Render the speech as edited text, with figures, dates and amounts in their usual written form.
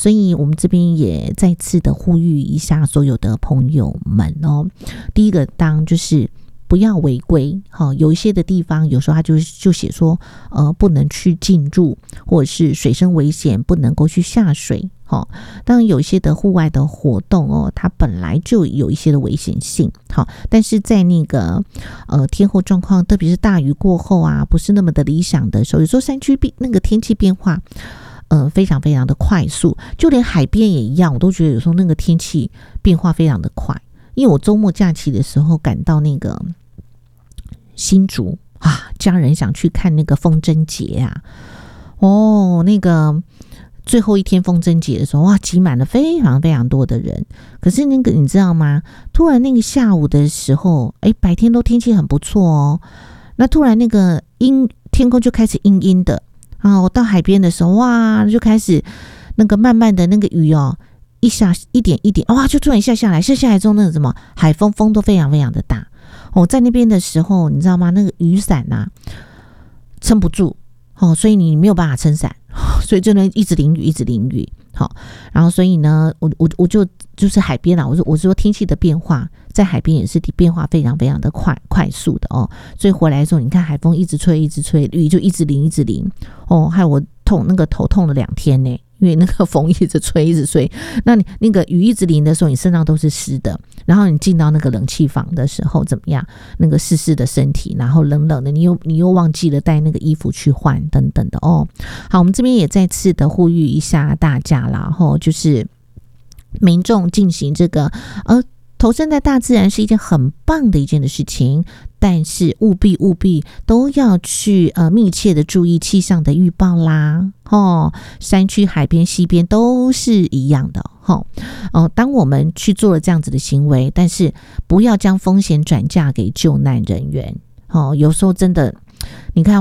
所以我们这边也再次的呼吁一下所有的朋友们哦。第一个就是不要违规，有一些的地方有时候他就写说不能去进入，或者是水深危险不能够去下水。当然有一些的户外的活动它本来就有一些的危险性，但是在那个天候状况，特别是大雨过后啊，不是那么的理想的时候，有时候山区那个天气变化非常非常的快速，就连海边也一样，我都觉得有时候那个天气变化非常的快。因为我周末假期的时候赶到那个新竹家人想去看那个风筝节啊，那个最后一天风筝节的时候，挤满了非常非常多的人。可是那个你知道吗？突然那个下午的时候，白天都天气很不错哦，那突然那个天空就开始阴阴的我到海边的时候，就开始那个慢慢的那个雨一点一点，就突然下来之后，那个什么海风都非常非常的大。在那边的时候，你知道吗？那个雨伞撑不住所以你没有办法撑伞，所以就能一直淋雨。然后所以呢，我就是海边我说天气的变化，在海边也是变化非常非常的快速的所以回来的时候，你看海风一直吹，雨就一直淋害我那个头痛了2天呢。因为那个风一直吹，那你那个雨一直淋的时候，你身上都是湿的，然后你进到那个冷气房的时候怎么样？那个湿湿的身体，然后冷冷的，你又忘记了带那个衣服去换等等的好，我们这边也再次的呼吁一下大家啦，就是民众进行这个投身在大自然是一件很棒的一件的事情，但是务必都要去密切的注意气象的预报啦山区、海边、溪边都是一样的当我们去做了这样子的行为，但是不要将风险转嫁给救难人员有时候真的你看